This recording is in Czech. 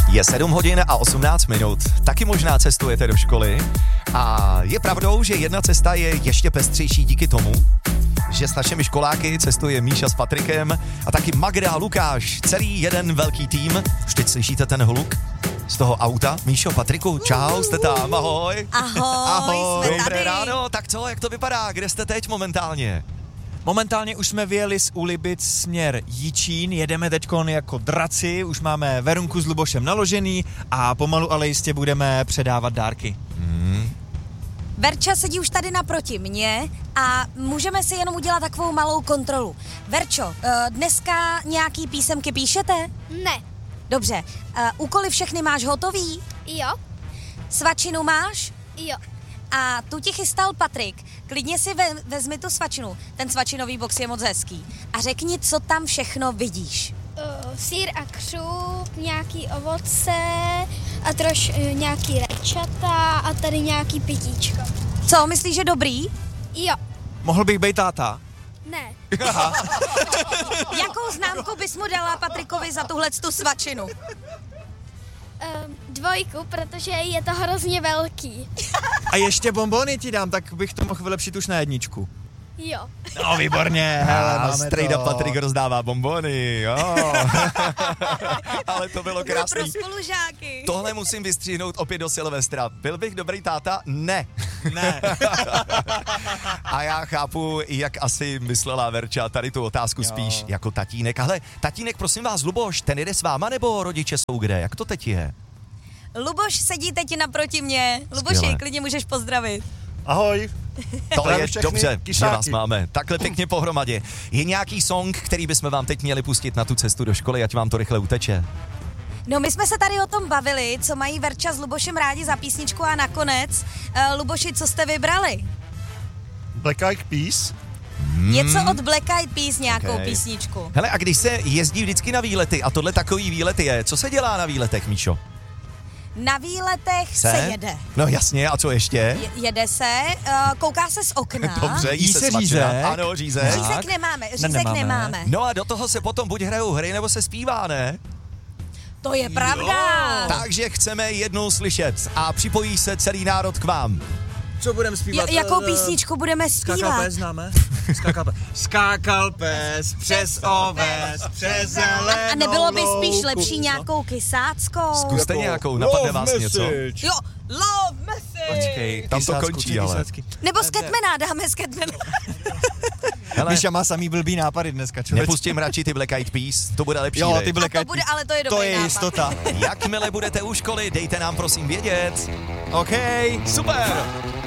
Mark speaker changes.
Speaker 1: Je 7 hodin a 18 minut. Taky možná cestujete do školy. A je pravdou, že jedna cesta je ještě pestřejší díky tomu, že s našimi školáky cestuje Míša s Patrikem a taky Magda a Lukáš. Celý jeden velký tým. Už teď slyšíte ten hluk z toho auta. Míšo, Patriku, čau, jste tam, ahoj.
Speaker 2: Ahoj, jsme
Speaker 1: Dobré
Speaker 2: tady.
Speaker 1: ráno, tak co, jak to vypadá, kde jste teď momentálně?
Speaker 3: Momentálně už jsme vyjeli z Ulibic směr Jičín, jedeme teďkon jako draci, už máme Verunku s Lubošem naložený a pomalu ale jistě budeme předávat dárky.
Speaker 2: Verča sedí už tady naproti mě a můžeme si jenom udělat takovou malou kontrolu. Verčo, dneska nějaký písemky píšete?
Speaker 4: Ne.
Speaker 2: Dobře, úkoly všechny máš hotový?
Speaker 4: Jo.
Speaker 2: Svačinu máš?
Speaker 4: Jo.
Speaker 2: A tu ti chystal Patrik. Klidně si vezmi tu svačinu. Ten svačinový box je moc hezký. A řekni, co tam všechno vidíš.
Speaker 4: Sýr a křup, nějaký ovoce a nějaký rajčata a tady nějaký pitíčko.
Speaker 2: Co, myslíš, že dobrý?
Speaker 4: Jo.
Speaker 3: Mohl bych být táta?
Speaker 4: Ne.
Speaker 2: Jakou známku bys mu dala Patrikovi za tuhletu svačinu?
Speaker 4: 2, protože je to hrozně velký.
Speaker 3: A ještě bonbony ti dám, tak bych to mohl vylepšit už na 1.
Speaker 4: Jo.
Speaker 3: No výborně, hele,
Speaker 1: A
Speaker 3: máme
Speaker 1: strejda
Speaker 3: to.
Speaker 1: Patrik rozdává bonbony, jo. Ale to bylo
Speaker 2: Pro
Speaker 1: krásný.
Speaker 2: spolužáky.
Speaker 1: Tohle musím vystřihnout opět do Silvestra. Byl bych dobrý táta? Ne.
Speaker 3: Ne.
Speaker 1: A já chápu, jak asi myslela Verča tady tu otázku spíš jako tatínek. Ale tatínek, prosím vás, Luboš, ten jede s váma nebo rodiče jsou kde? Jak to teď je?
Speaker 2: Luboš sedí teď naproti mě. Luboši,
Speaker 1: Skvěle.
Speaker 2: klidně můžeš pozdravit.
Speaker 5: Ahoj.
Speaker 1: To
Speaker 5: Zdravím
Speaker 1: je
Speaker 5: všechny
Speaker 1: dobře, že
Speaker 5: kysáky.
Speaker 1: vás máme takhle pěkně pohromadě. Je nějaký song, který bychom vám teď měli pustit na tu cestu do školy, ať vám to rychle uteče?
Speaker 2: No, my jsme se tady o tom bavili, co mají Verča s Lubošem rádi za písničku a nakonec, Luboši, co jste vybrali?
Speaker 5: Black Eyed Peas.
Speaker 2: Něco od Black Eyed Peas, nějakou
Speaker 1: Ok.
Speaker 2: písničku.
Speaker 1: Hele, a když se jezdí vždycky na výlety, a tohle takový výlet je, co se dělá na výletech, Míšo?
Speaker 2: Na výletech se jede.
Speaker 1: No jasně, a co ještě?
Speaker 2: Jede se, kouká se z okna.
Speaker 1: Dobře,
Speaker 3: Jí se
Speaker 1: svačina.
Speaker 3: řízek.
Speaker 1: Ano, řízek.
Speaker 2: Řízek nemáme, řízek
Speaker 3: nemáme.
Speaker 2: nemáme.
Speaker 1: No a do toho se potom buď hrajou hry, nebo se zpívá, ne?
Speaker 2: To je pravda.
Speaker 1: Takže chceme jednou slyšet a připojí se celý národ k vám.
Speaker 3: Co budeme zpívat?
Speaker 2: Jakou písničku budeme
Speaker 3: Skákal
Speaker 2: zpívat?
Speaker 3: pes známe? Skákal pes přes oves, přes zelenou
Speaker 2: A nebylo by spíš
Speaker 3: louku.
Speaker 2: lepší nějakou kysáckou?
Speaker 1: Zkuste nějakou, napadne vás něco?
Speaker 2: Jo, love message.
Speaker 1: Počkej, tam to
Speaker 3: Kysácku,
Speaker 1: končí, ale.
Speaker 3: kysácky.
Speaker 2: Nebo z Catmana, dáme z Catmana.
Speaker 1: Hele,
Speaker 3: Míša má samý blbý nápady dneska, člověk.
Speaker 1: nepustím radši ty Black Eyed Peas, to bude lepší.
Speaker 3: Jo,
Speaker 1: viď?
Speaker 3: ty Black
Speaker 2: To
Speaker 3: Eyed
Speaker 2: bude,
Speaker 3: Peas.
Speaker 2: ale to je dobrý
Speaker 3: To je
Speaker 2: nápad.
Speaker 3: jistota.
Speaker 1: Jakmile budete u školy, dejte nám prosím vědět.
Speaker 3: OK.
Speaker 1: Super!